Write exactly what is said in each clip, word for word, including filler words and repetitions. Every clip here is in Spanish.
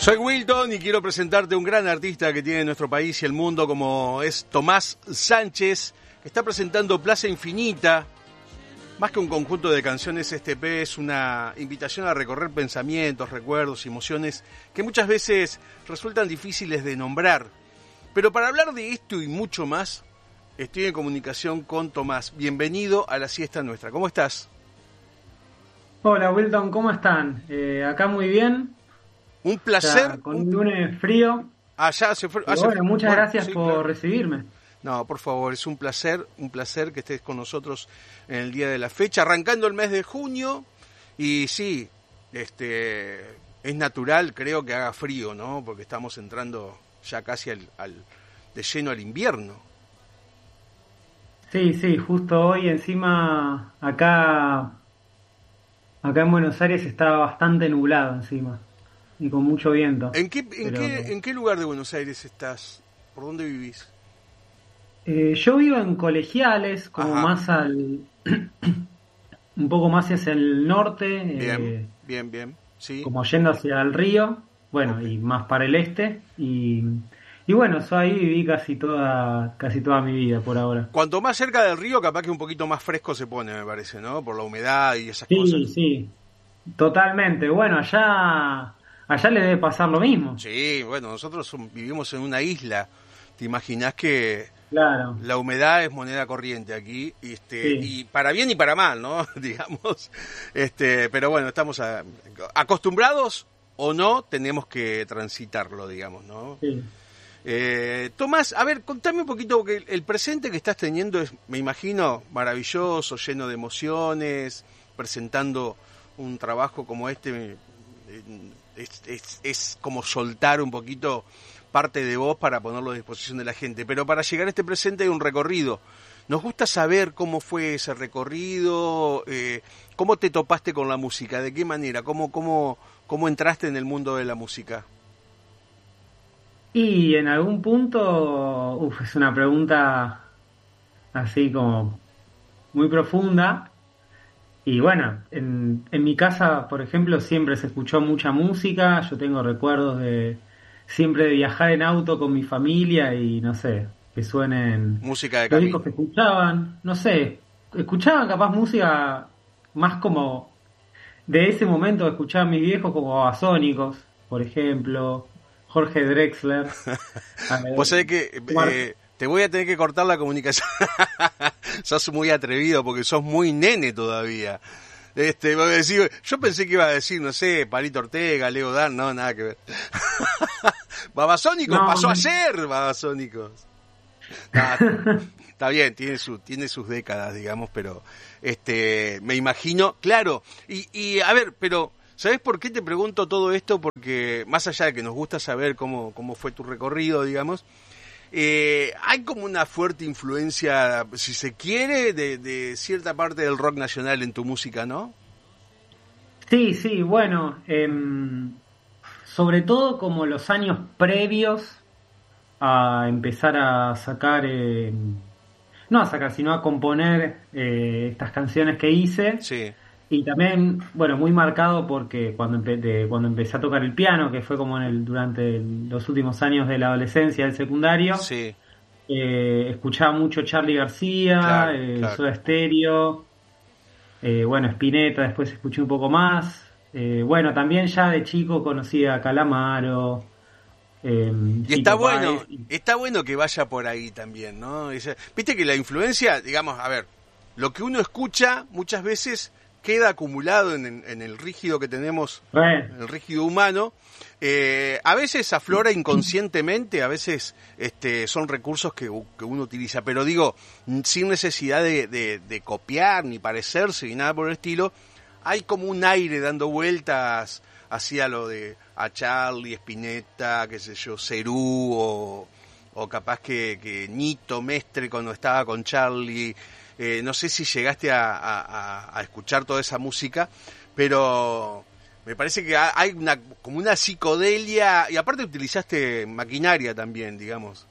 Soy Wilton y quiero presentarte un gran artista que tiene nuestro país y el mundo, como es Tomás Sánchez, que está presentando Plaza Infinita. Más que un conjunto de canciones, este E P es una invitación a recorrer pensamientos, recuerdos y emociones que muchas veces resultan difíciles de nombrar. Pero para hablar de esto y mucho más, estoy en comunicación con Tomás. Bienvenido a La Siesta Nuestra. ¿Cómo estás? Hola Wilton, ¿cómo están? Eh, acá muy bien. Un placer. Ya, con un lunes frío. Ah, ya se fue. Pero bueno, muchas bueno, gracias sí, por claro. recibirme. No, por favor, es un placer, un placer que estés con nosotros en el día de la fecha, arrancando el mes de junio. Y sí, este, es natural, creo que haga frío, ¿no? Porque estamos entrando ya casi al, al de lleno al invierno. Sí, sí, justo hoy encima acá, acá en Buenos Aires está bastante nublado encima y con mucho viento. ¿En qué, en Pero qué, en qué lugar de Buenos Aires estás? ¿Por dónde vivís? eh, yo vivo en Colegiales, como Ajá, más al, un poco más hacia el norte, bien, eh, bien, bien, sí. como yendo hacia el río, bueno, Ok. y más para el este, y, y bueno, yo ahí viví casi toda, casi toda mi vida por ahora. Cuanto más cerca del río, capaz que un poquito más fresco se pone, me parece, ¿no? Por la humedad y esas Sí, cosas. sí, totalmente. Bueno, allá, allá le debe pasar lo mismo. Sí, bueno, nosotros som- vivimos en una isla. ¿Te imaginás que Claro, la humedad es moneda corriente aquí? Y, este, sí, y para bien y para mal, ¿no? Digamos. Este, pero bueno, estamos a- acostumbrados o no, tenemos que transitarlo, digamos, ¿no? sí. Eh, Tomás, a ver, contame un poquito, porque el, el presente que estás teniendo es, me imagino, maravilloso, lleno de emociones, presentando un trabajo como este, eh, es, es, es como soltar un poquito parte de vos para ponerlo a disposición de la gente. Pero para llegar a este presente hay un recorrido. Nos gusta saber cómo fue ese recorrido, eh, cómo te topaste con la música, de qué manera, cómo, cómo, cómo entraste en el mundo de la música. Y en algún punto, uf, es una pregunta así como muy profunda. Y bueno, en, en mi casa, por ejemplo, siempre se escuchó mucha música. Yo tengo recuerdos de siempre de viajar en auto con mi familia y no sé, que suenen Música de los discos camino. que escuchaban. No sé, escuchaban capaz música más como de ese momento, escuchaban mis viejos como Babasónicos, por ejemplo, Jorge Drexler. A Vos ver, sabés que Mar- eh, te voy a tener que cortar la comunicación. Sos muy atrevido porque sos muy nene todavía. Este, vos decís, yo pensé que iba a decir, no sé, Palito Ortega, Leo Dan, no, nada que ver. Babasónicos no, pasó a ser Babasónicos. Nah, está bien, tiene su, tiene sus décadas, digamos, pero este, me imagino, claro, y, y a ver, pero ¿sabés por qué te pregunto todo esto? Porque más allá de que nos gusta saber cómo, cómo fue tu recorrido, digamos, eh, hay como una fuerte influencia, si se quiere, de, de cierta parte del rock nacional en tu música, ¿no? sí, sí, bueno, em, sobre todo como los años previos a empezar a sacar, em, no a sacar, sino a componer eh, estas canciones que hice. Sí, Y también, bueno, muy marcado porque cuando, empe- de- cuando empecé a tocar el piano, que fue como en el, durante el- los últimos años de la adolescencia, del secundario, sí, eh, escuchaba mucho Charly García, claro, eh, claro. Soda Stereo, eh, bueno, Spinetta, después escuché un poco más. Eh, bueno, también ya de chico conocía a Calamaro, eh, Y está Fito bueno, Páez. y- está bueno que vaya por ahí también, ¿no? Ese- Viste que la influencia, digamos, a ver, lo que uno escucha muchas veces queda acumulado en, en- en el rígido que tenemos, Re, en el rígido humano. Eh, a veces aflora inconscientemente, a veces este, son recursos que, u- que uno utiliza, pero digo, n- sin necesidad de, de- de copiar, ni parecerse, ni nada por el estilo, hay como un aire dando vueltas hacia lo de a Charlie, Spinetta, qué sé yo, Cerú, o, o capaz que, que Nito Mestre cuando estaba con Charlie. Eh, no sé si llegaste a, a- a- a escuchar toda esa música, pero me parece que ha- hay una como una psicodelia, y aparte utilizaste maquinaria también, digamos.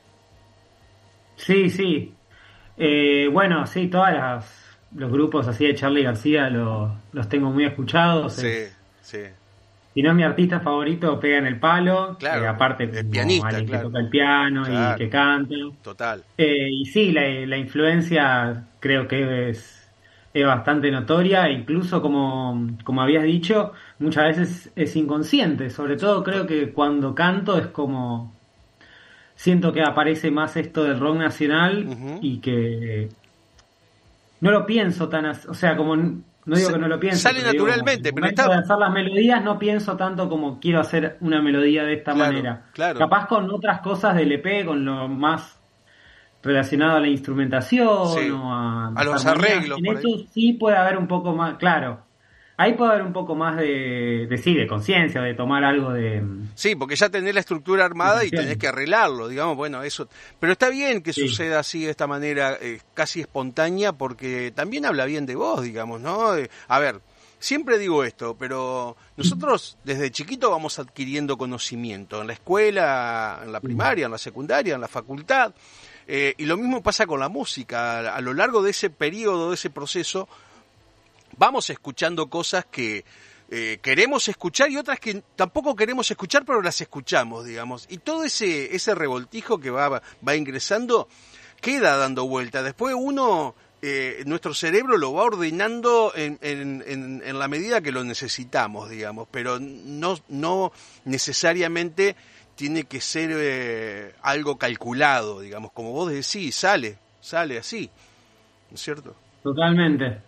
sí, sí. Eh, bueno, sí, todas las, los grupos así de Charly García lo- los tengo muy escuchados. Sí, Es sí. si no es mi artista favorito, pega en el palo, eh, Claro, aparte el como pianista, alguien que claro, toca el piano y claro, que canta. total. Eh, y sí, la, la influencia creo que es, es bastante notoria, e incluso como, como habías dicho, muchas veces es inconsciente, sobre todo creo que cuando canto es como, siento que aparece más esto del rock nacional Ujú. y que no lo pienso tan, as- o sea, como, n- no digo S- que no lo pienso, Sale pero digo como que en el naturalmente, pero momento está, de hacer las melodías no pienso tanto como quiero hacer una melodía de esta claro, manera. claro, Capaz con otras cosas del E P, con lo más relacionado a la instrumentación sí. o a A las los armonías, arreglos en por eso ahí. sí puede haber un poco más, claro, ahí puede haber un poco más de, de sí, de conciencia, de tomar algo de, Sí, porque ya tenés la estructura de armada y tenés que canción. arreglarlo, digamos, bueno, eso. Pero está bien que Sí. suceda así de esta manera, eh, casi espontánea, porque también habla bien de vos, digamos, ¿no? Eh, a ver, siempre digo esto, pero nosotros desde chiquito vamos adquiriendo conocimiento en la escuela, en la Sí. primaria, en la secundaria, en la facultad, eh, y lo mismo pasa con la música. A, a lo largo de ese periodo, de ese proceso, vamos escuchando cosas que eh, queremos escuchar y otras que tampoco queremos escuchar, pero las escuchamos, digamos. Y todo ese, ese revoltijo que va, va ingresando queda dando vuelta. Después uno, eh, nuestro cerebro lo va ordenando en, en, en, en la medida que lo necesitamos, digamos, pero no, no necesariamente tiene que ser eh, algo calculado, digamos, como vos decís, sale, sale así, ¿no es cierto? Totalmente.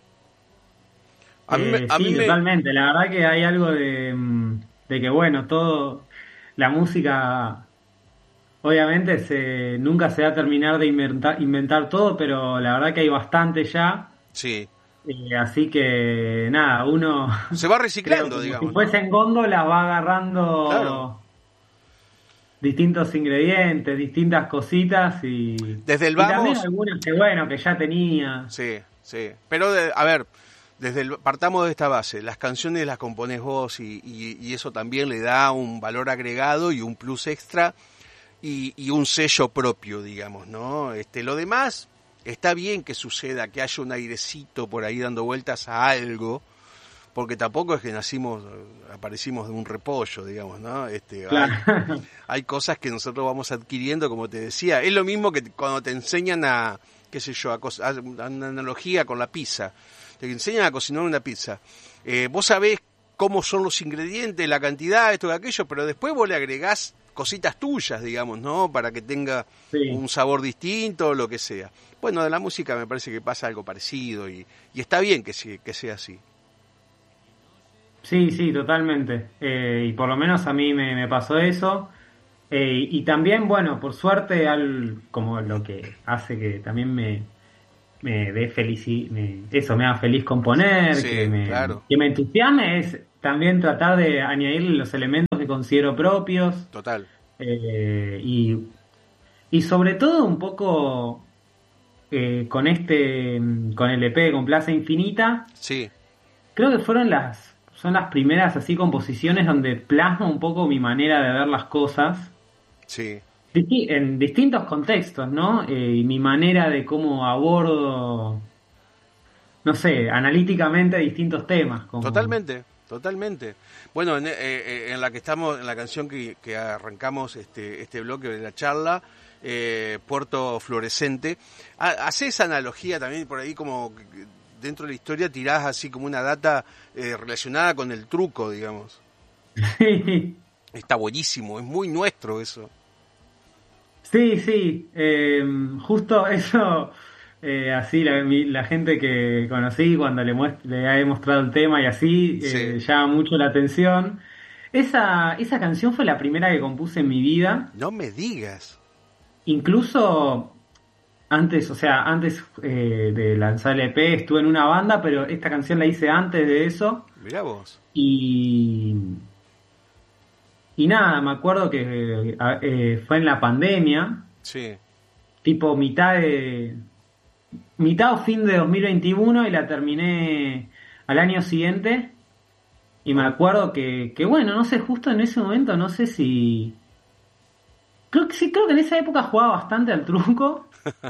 A mí, me- Eh, a mí sí, me, totalmente. La verdad que hay algo de, mm, de que, bueno, todo, la música, obviamente, se, nunca se va a terminar de inventar, inventar todo, pero la verdad que hay bastante ya. sí, Eh, así que, nada, uno, se va creo, reciclando, como si digamos, fuese ¿no? en góndola, va Claro, agarrando distintos ingredientes, distintas cositas y, desde el y también vamos, algunas que, bueno, que ya tenía. sí, sí, pero de- a ver, desde el, partamos de esta base, las canciones las componés vos y, y, y eso también le da un valor agregado y un plus extra y, y un sello propio, digamos, ¿no? Este, lo demás, está bien que suceda, que haya un airecito por ahí dando vueltas a algo, porque tampoco es que nacimos, aparecimos de un repollo, digamos, ¿no? Este, hay, Claro, hay cosas que nosotros vamos adquiriendo, como te decía. Es lo mismo que cuando te enseñan a, qué sé yo, a, co- a una analogía con la pizza. Te enseñan a cocinar una pizza. Eh, vos sabés cómo son los ingredientes, la cantidad, esto y aquello, pero después vos le agregás cositas tuyas, digamos, ¿no? Para que tenga sí. un sabor distinto, lo que sea. Bueno, de la música me parece que pasa algo parecido y, y está bien que, sí- que sea así. Sí, sí, totalmente. Eh, y por lo menos a mí me, me pasó eso. Eh, y también, bueno, por suerte, al, como lo que hace que también me, me dé felici- me- eso me haga feliz componer, que Sí, me, claro, que me entusiasme, es también tratar de añadirle los elementos que considero propios. total. eh, y, y sobre todo un poco eh, con este, con el E P, con Plaza Infinita. Sí, Creo que fueron las, son las primeras así composiciones donde plasmo un poco mi manera de ver las cosas, sí, disti- en distintos contextos, ¿no? Eh, y mi manera de cómo abordo, no sé, analíticamente distintos temas, como... totalmente, totalmente. Bueno, en, eh, eh, en la que estamos, en la canción que, que arrancamos este, este bloque de la charla, eh, Puerto Fluorescente, ha- hace esa analogía también por ahí como que dentro de la historia tirás así como una data eh, relacionada con el truco, digamos. Está buenísimo, es muy nuestro eso. Sí, sí, eh, justo eso, eh, así la, mi- la gente que conocí cuando le, muest- le he mostrado el tema y así, Sí, eh, llama mucho la atención. Esa, esa canción fue la primera que compuse en mi vida, no me digas. incluso antes, o sea, antes eh, de lanzar el E P estuve en una banda, pero esta canción la hice antes de eso Mirá vos. y, y nada, me acuerdo que eh, eh, fue en la pandemia, Sí. tipo mitad de mitad o fin de dos mil veintiuno y la terminé al año siguiente. Y me Oh, acuerdo que, que, bueno, no sé, justo en ese momento, no sé si... Creo que sí, creo que en esa época jugaba bastante al truco.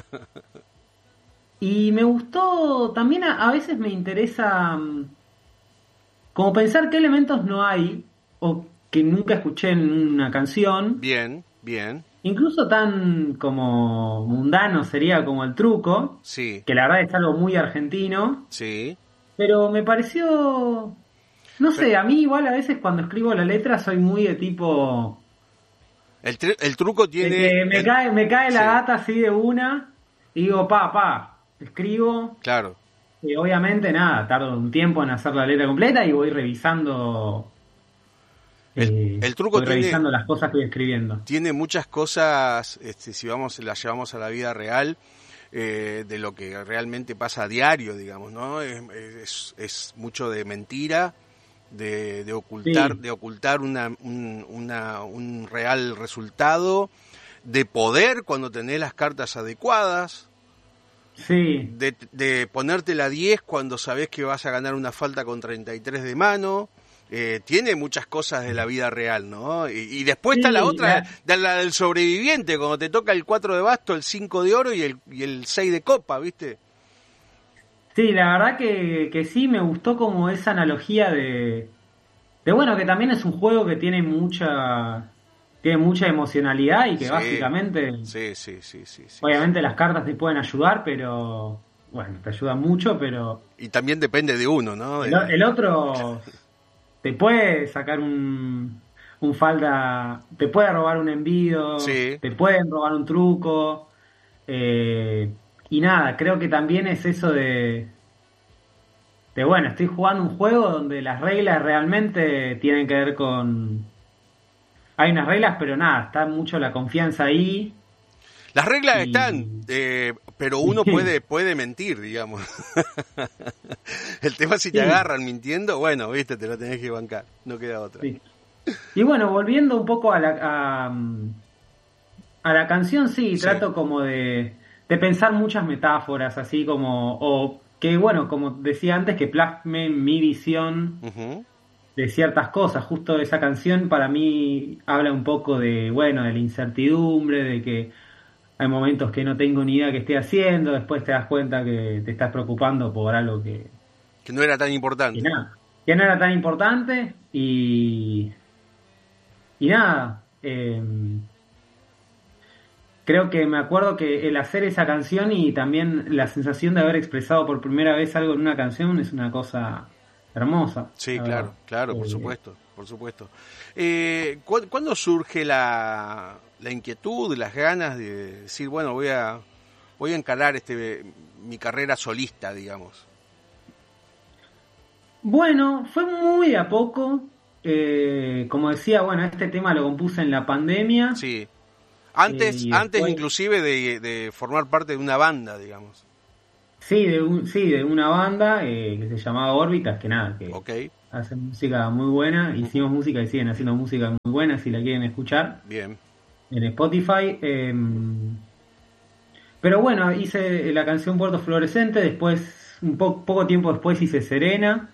Y me gustó, también a, a veces me interesa mm, como pensar qué elementos no hay o que nunca escuché en una canción, Bien, bien, incluso tan como mundano sería como el truco, sí, que la verdad es algo muy argentino, sí. pero me pareció, no Pero sé, a mí igual a veces cuando escribo la letra soy muy de tipo, el, tru- el truco de tiene... que me El, cae, me cae la sí, data así de una y digo, pa, pa, escribo. claro. Y obviamente nada, tardo un tiempo en hacer la letra completa y voy revisando, El, eh, el truco voy tiene, revisando las cosas que voy escribiendo. tiene muchas cosas, este, si vamos, las llevamos a la vida real, eh, de lo que realmente pasa a diario, digamos, ¿no? Es, es, es mucho de mentira, de, de ocultar, Sí, de ocultar una, un, una, un real resultado, de poder cuando tenés las cartas adecuadas, sí, de, de ponerte la diez cuando sabés que vas a ganar una falta con treinta y tres de mano. Eh, tiene muchas cosas de la vida real, ¿no? Y, y después está la sí, otra, la- de la del sobreviviente, cuando te toca el cuatro de basto, el cinco de oro y el, y el seis de copa, ¿viste? sí, la verdad que, que sí, me gustó como esa analogía de, de bueno, que también es un juego que tiene mucha, tiene mucha emocionalidad y que Sí, básicamente, sí, sí, sí, sí, sí, sí. obviamente las cartas te pueden ayudar, pero, bueno, te ayudan mucho, pero Y también depende de uno, ¿no? el, De- o- de- el otro te puede sacar un, un falta, te puede robar un envío, sí. te pueden robar un truco, eh, y nada, creo que también es eso de, de, bueno, estoy jugando un juego donde las reglas realmente tienen que ver con... Hay unas reglas, pero nada, está mucho la confianza ahí Las reglas están, y... eh, pero uno puede, puede mentir, digamos. El tema si te Sí, agarran mintiendo, bueno, viste, te lo tenés que bancar, no queda otra. sí. Y bueno, volviendo un poco a la, a, a la canción, sí, Sí. trato como de, de pensar muchas metáforas, así como, o que bueno, como decía antes, que plasmen mi visión Ujú. de ciertas cosas. Justo esa canción para mí habla un poco de, bueno, de la incertidumbre, de que hay momentos que no tengo ni idea qué estoy haciendo, después te das cuenta que te estás preocupando por algo que, Que no era tan que importante. nada, que no era tan importante y, y nada. Eh, creo que me acuerdo que el hacer esa canción y también la sensación de haber expresado por primera vez algo en una canción es una cosa hermosa, Sí, la verdad. claro, claro, por Eh, supuesto, por supuesto. Eh, ¿cu- ¿Cuándo surge la, la inquietud, las ganas de decir, bueno, voy a, voy a encarar este, mi carrera solista, digamos? bueno, fue muy de a poco. Eh, como decía, bueno, este tema lo compuse en la pandemia Sí. eh, Antes, y antes después, inclusive de, de formar parte de una banda, digamos. sí, de, un- sí, de una banda eh, que se llamaba Órbitas, que nada, que Ok. hace música muy buena. Ujú. Hicimos música y siguen haciendo música muy buena si la quieren escuchar Bien. en Spotify. Eh, pero bueno, hice la canción Puerto Fluorescente, después, un po- poco tiempo después hice Serena,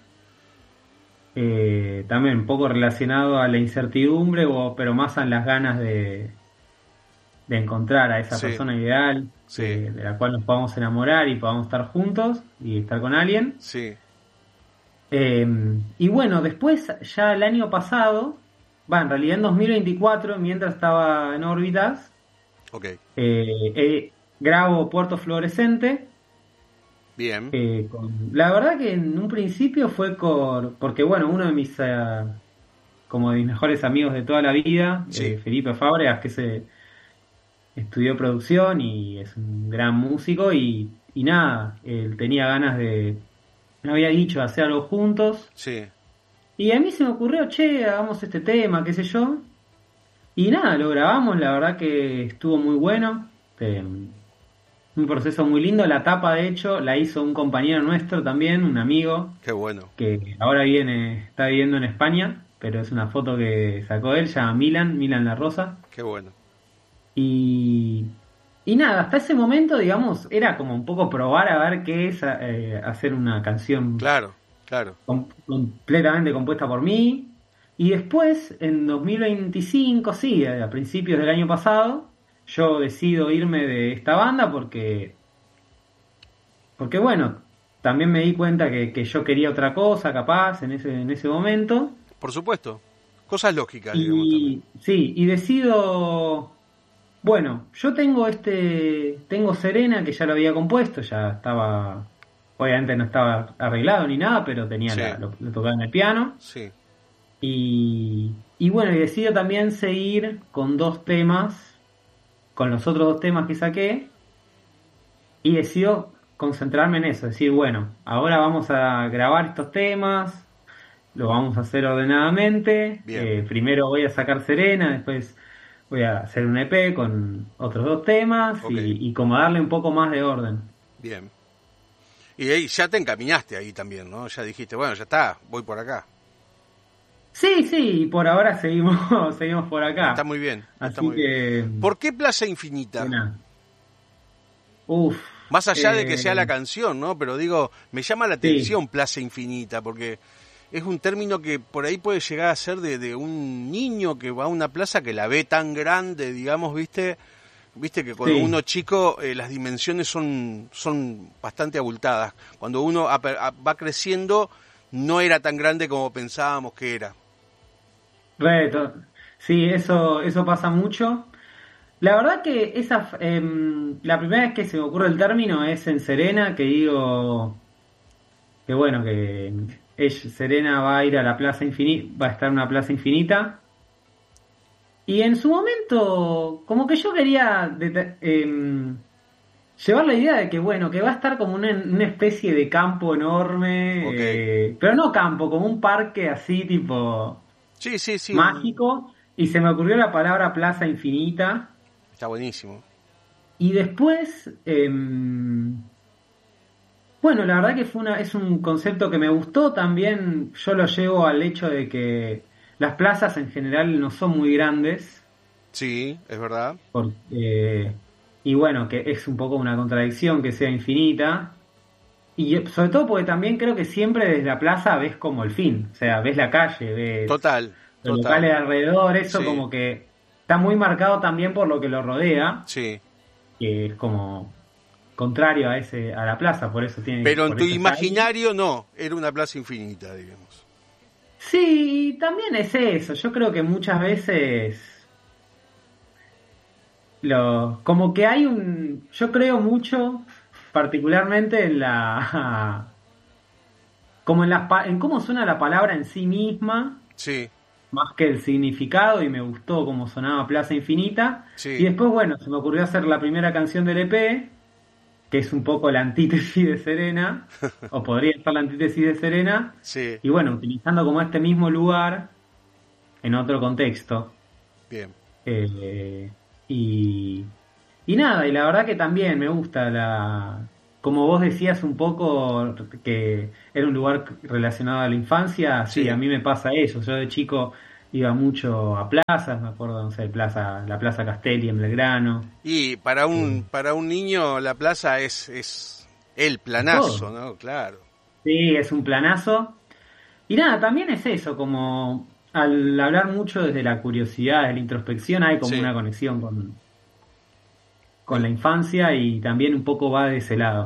eh, también un poco relacionado a la incertidumbre, o, pero más a las ganas de, de encontrar a esa Sí, persona ideal, sí, que, de la cual nos podamos enamorar y podamos estar juntos y estar con alguien. sí. Eh, y bueno, después, ya el año pasado, va, en realidad en dos mil veinticuatro, mientras estaba en órbitas, Ok. eh, eh, grabo Puerto Fluorescente. Bien. Eh, con- la verdad que en un principio fue por, porque bueno, uno de mis eh, como de mis mejores amigos de toda la vida, Sí. eh, Felipe Fábregas, que se estudió producción y es un gran músico y, y nada, él tenía ganas de, me había dicho de hacer algo juntos Sí. y a mí se me ocurrió, che, hagamos este tema, qué sé yo, y nada, lo grabamos, la verdad que estuvo muy bueno. Eh, un proceso muy lindo, la tapa de hecho la hizo un compañero nuestro también, un amigo, Qué bueno. que ahora viene, está viviendo en España, pero es una foto que sacó él, se llama Milan, Milan La Rosa. Qué bueno. Y, y nada, hasta ese momento, digamos, era como un poco probar a ver qué es eh, hacer una canción Claro, claro. com- completamente compuesta por mí. Y después, en dos mil veinticinco, sí, a principios del año pasado, yo decido irme de esta banda porque, porque bueno, también me di cuenta que, que yo quería otra cosa, capaz, en ese, en ese momento. Por supuesto. Cosas lógicas, digamos, también. Y sí, y decido, bueno, yo tengo este, tengo Serena, que ya lo había compuesto, ya estaba, obviamente no estaba arreglado ni nada, pero tenía Sí, la, lo, lo tocaba en el piano. sí, Y, y bueno, y decido también seguir con dos temas, con los otros dos temas que saqué, y decido concentrarme en eso, decir, bueno, ahora vamos a grabar estos temas, lo vamos a hacer ordenadamente, bien, eh, primero voy a sacar Serena, después voy a hacer un E P con otros dos temas ok, y, y como darle un poco más de orden. bien. Y ahí ya te encaminaste ahí también, ¿no? Ya dijiste, bueno, ya está, voy por acá. Sí, sí, y por ahora seguimos, seguimos por Está acá. muy bien, está Así muy bien. que, ¿Por qué Plaza que Infinita? nada. Uf, Más allá de que sea la eh, canción, ¿no? Pero digo, me llama la sí, atención Plaza Infinita, porque es un término que por ahí puede llegar a ser de, de un niño que va a una plaza que la ve tan grande, digamos, ¿viste? Viste que cuando sí, uno es chico eh, las dimensiones son, son bastante abultadas. Cuando uno ap- a- va creciendo no era tan grande como pensábamos que era. reto. Sí, eso, eso pasa mucho. La verdad que esa, em, la primera vez que se me ocurre el término es en Serena, que digo que bueno, que ella, Serena va a ir a la Plaza Infinita, va a estar en una Plaza Infinita. Y en su momento, como que yo quería deta- em, llevar la idea de que bueno, que va a estar como una, una especie de campo Ok. enorme, eh, pero no campo, como un parque así tipo Sí, sí, sí, un- mágico. Y se me ocurrió la palabra Plaza Infinita. está buenísimo. Y después, em, bueno, la verdad que fue una, es un concepto que me gustó también. Yo lo llevo al hecho de que las plazas en general no son muy grandes. Sí, es verdad. Porque, y bueno, que es un poco una contradicción que sea infinita. Y yo- sobre todo porque también creo que siempre desde la plaza ves como el fin. O sea, ves la calle, ves Total, los total. locales alrededor. Eso Sí, como que está muy marcado también por lo que lo rodea. sí. Que es como contrario a ese a la plaza, por eso tiene Pero en por tu eso está ahí. imaginario no, era una plaza infinita, digamos. Sí, también es eso. Yo creo que muchas veces lo como que hay un yo creo mucho particularmente en la como en las pa- en cómo suena la palabra en sí misma, Sí, más que el significado y me gustó cómo sonaba Plaza Infinita y sí, después bueno, se me ocurrió hacer la primera canción del E P que es un poco la antítesis de Serena, o podría estar la antítesis de Serena, sí, y bueno, utilizando como este mismo lugar en otro contexto. bien. Eh, y, y nada, y la verdad que también me gusta la, como vos decías un poco que era un lugar relacionado a la infancia, sí, a Sí. mí me pasa eso. Yo de chico iba mucho a plazas, me acuerdo, no sé, plaza, la Plaza Castelli en Belgrano, Y para eh, un para un niño la plaza es es el es planazo, todo. ¿no? Claro. Sí, es un planazo. Y nada, también es eso, como al hablar mucho desde la curiosidad, desde la introspección, hay como Sí. una conexión con, con Me, la infancia y también un poco va de ese lado.